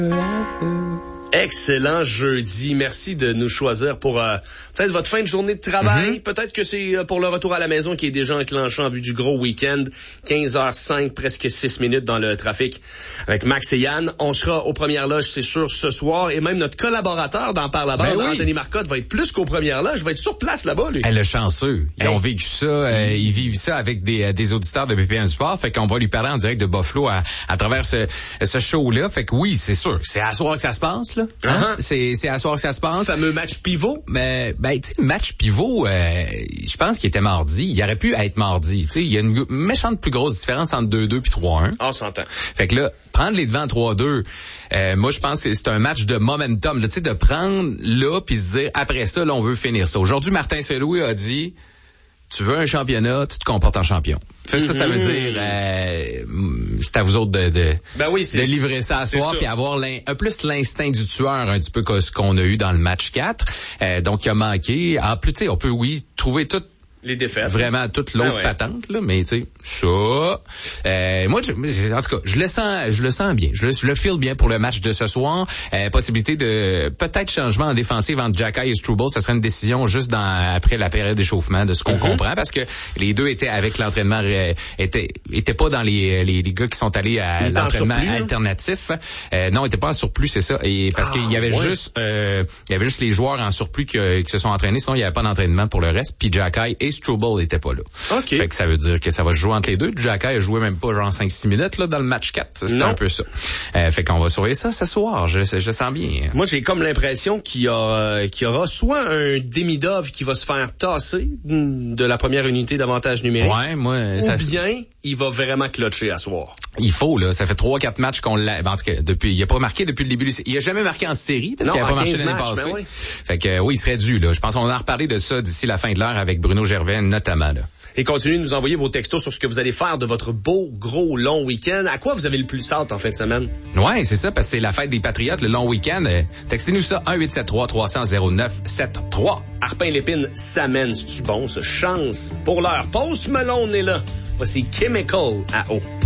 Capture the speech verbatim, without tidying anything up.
Excellent jeudi. Merci de nous choisir pour euh, peut-être votre fin de journée de travail. Mm-hmm. Peut-être que c'est euh, pour le retour à la maison qui est déjà enclenché en vue du gros week-end. quinze heures cinq, presque six minutes dans le trafic avec Max et Yann. On sera aux premières loges, c'est sûr, ce soir. Et même notre collaborateur dans Par la bande, ben oui. Anthony Marcotte, va être plus qu'aux premières loges. Va être sur place là-bas, lui. Elle est chanceux. Ils hey. ont vécu ça. Euh, ils vivent ça avec des, des auditeurs de B P M Sport. Fait qu'on va lui parler en direct de Buffalo à, à travers ce, ce show-là. Fait que oui, c'est sûr. C'est à soir que ça se passe, là. Hein? Uh-huh. C'est, c'est à soir que ça se passe. Le fameux match pivot. Mais, ben, tu sais, le match pivot, euh, je pense qu'il était mardi. Il aurait pu être mardi. Tu sais, il y a une méchante plus grosse différence entre deux deux puis trois un. Ah, on s'entend. Fait que là, prendre les devants trois deux, euh, moi, je pense que c'est un match de momentum, tu sais, de prendre là puis se dire, après ça, là, on veut finir ça. Aujourd'hui, Martin Saint-Louis a dit, tu veux un championnat, tu te comportes en champion. Fait que mm-hmm. ça, ça veut dire, euh, c'est à vous autres de, de, ben oui, de livrer ça à soir puis avoir un plus l'instinct du tueur, un petit peu comme ce qu'on a eu dans le match quatre. Euh, donc, il a manqué. En plus, tu sais, on peut, oui, trouver tout les défaites. Vraiment toute l'autre ah ouais. patente, là, mais tu sais, ça. Euh, moi, je, en tout cas, je le sens, je le sens bien. Je le, je le feel bien pour le match de ce soir. Euh, possibilité de peut-être changement en défensive entre Jacky et Struble. Ça serait une décision juste dans après la période d'échauffement, de ce qu'on mm-hmm. comprend, parce que les deux étaient avec l'entraînement, euh, étaient étaient pas dans les, les les gars qui sont allés à il l'entraînement surplus, alternatif. Euh, non, ils étaient pas en surplus, c'est ça. Et parce ah, qu'il y avait ouais. juste, euh, il y avait juste les joueurs en surplus qui, qui se sont entraînés. Sinon, il y avait pas d'entraînement pour le reste. Puis Jacky et Struble n'était pas là. Okay. Fait que ça veut dire que ça va se jouer entre les deux. Jacky a joué même pas genre cinq six minutes là dans le match quatre. C'était non. un peu ça. Euh, fait qu'on va surveiller ça ce soir. Je, je sens bien. Moi, j'ai comme l'impression qu'il y, a, qu'il y aura soit un Demidov qui va se faire tasser de la première unité d'avantage numérique. Ouais, moi, ou ça bien il va vraiment clutcher à soir. Il faut, là. Ça fait trois quatre matchs qu'on l'a. En tout cas, depuis, il a pas marqué depuis le début. Il a jamais marqué en série parce non, qu'il a pas marché l'année matchs, passée. Ben oui. Fait que oui, il serait dû, là. Je pense qu'on va en reparler de ça d'ici la fin de l'heure avec Bruno Gervais, notamment, là. Et continuez de nous envoyer vos textos sur ce que vous allez faire de votre beau, gros, long week-end. À quoi vous avez le plus hâte en fin de semaine? Ouais, c'est ça, parce que c'est la fête des Patriotes, le long week-end. Euh, textez-nous ça, un huit sept trois trois cents zéro neuf sept trois. Arpin Lépine s'amène, c'est-tu bon, ce chance? Pour l'heure, Post Malone est là. Voici Chemical à eau.